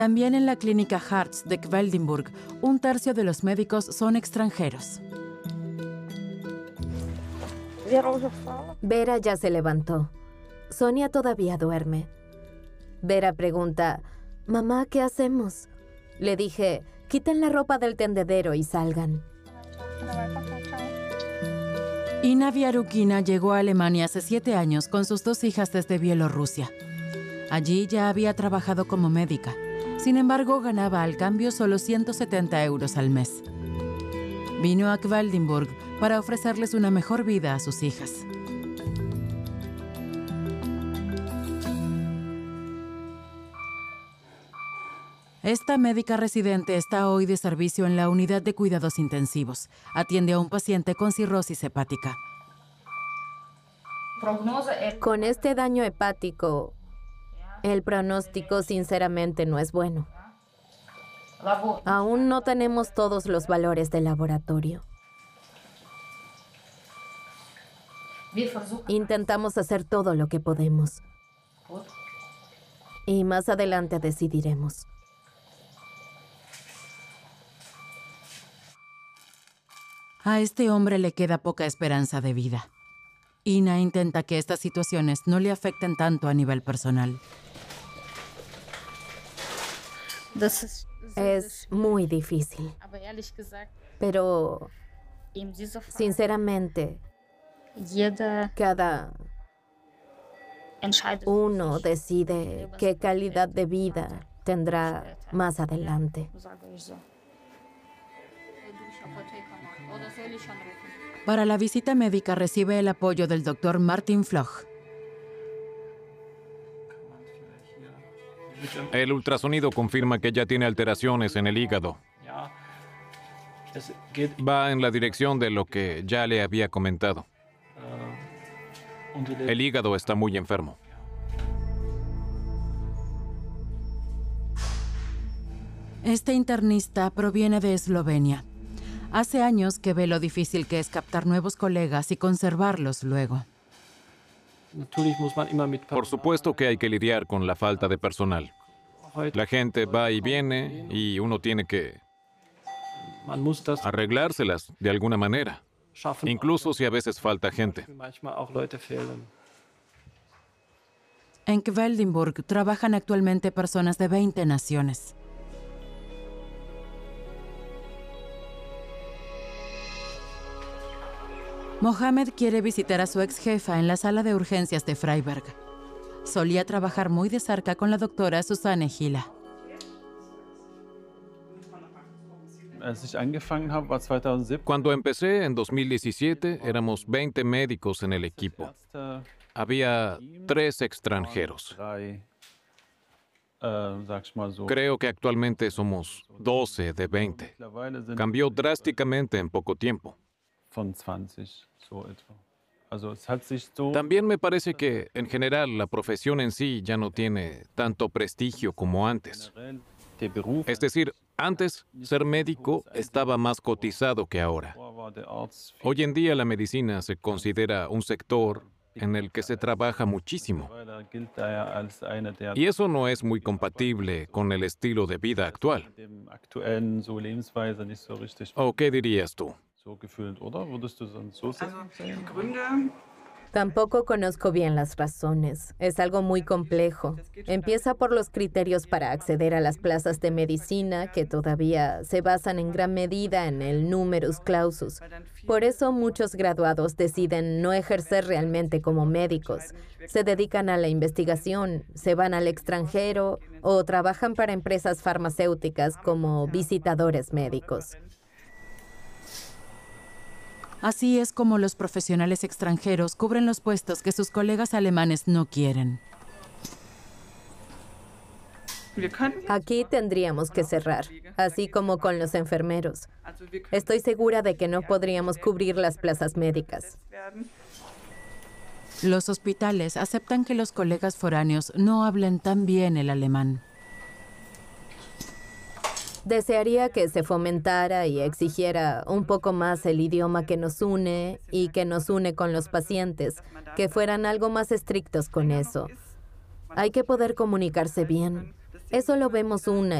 También en la clínica Hartz de Quedlinburg, un tercio de los médicos son extranjeros. Vera ya se levantó. Sonia todavía duerme. Vera pregunta, «Mamá, ¿qué hacemos?» Le dije, «Quiten la ropa del tendedero y salgan». Ina Viarukina llegó a Alemania hace 7 años con sus 2 hijas desde Bielorrusia. Allí ya había trabajado como médica. Sin embargo, ganaba al cambio solo 170 euros al mes. Vino a Quedlinburg para ofrecerles una mejor vida a sus hijas. Esta médica residente está hoy de servicio en la unidad de cuidados intensivos. Atiende a un paciente con cirrosis hepática. Con este daño hepático, el pronóstico sinceramente no es bueno. Aún no tenemos todos los valores del laboratorio. Intentamos hacer todo lo que podemos. Y más adelante decidiremos. A este hombre le queda poca esperanza de vida. Ina intenta que estas situaciones no le afecten tanto a nivel personal. Es muy difícil. Pero, sinceramente, cada uno decide qué calidad de vida tendrá más adelante. Para la visita médica recibe el apoyo del doctor Martin Floch. El ultrasonido confirma que ya tiene alteraciones en el hígado. Va en la dirección de lo que ya le había comentado. El hígado está muy enfermo. Este internista proviene de Eslovenia. Hace años que ve lo difícil que es captar nuevos colegas y conservarlos luego. Por supuesto que hay que lidiar con la falta de personal. La gente va y viene y uno tiene que arreglárselas de alguna manera, incluso si a veces falta gente. En Quedlinburg trabajan actualmente personas de 20 naciones. Mohamed quiere visitar a su ex jefa en la sala de urgencias de Freiberg. Solía trabajar muy de cerca con la doctora Susanne Hiller. Cuando empecé en 2017, éramos 20 médicos en el equipo. Había 3 extranjeros. Creo que actualmente somos 12 de 20. Cambió drásticamente en poco tiempo. También me parece que, en general, la profesión en sí ya no tiene tanto prestigio como antes. Es decir, antes, ser médico estaba más cotizado que ahora. Hoy en día la medicina se considera un sector en el que se trabaja muchísimo. Y eso no es muy compatible con el estilo de vida actual. ¿O qué dirías tú? Tampoco conozco bien las razones. Es algo muy complejo. Empieza por los criterios para acceder a las plazas de medicina, que todavía se basan en gran medida en el numerus clausus. Por eso muchos graduados deciden no ejercer realmente como médicos. Se dedican a la investigación, se van al extranjero o trabajan para empresas farmacéuticas como visitadores médicos. Así es como los profesionales extranjeros cubren los puestos que sus colegas alemanes no quieren. Aquí tendríamos que cerrar, así como con los enfermeros. Estoy segura de que no podríamos cubrir las plazas médicas. Los hospitales aceptan que los colegas foráneos no hablen tan bien el alemán. Desearía que se fomentara y exigiera un poco más el idioma que nos une y que nos une con los pacientes, que fueran algo más estrictos con eso. Hay que poder comunicarse bien. Eso lo vemos una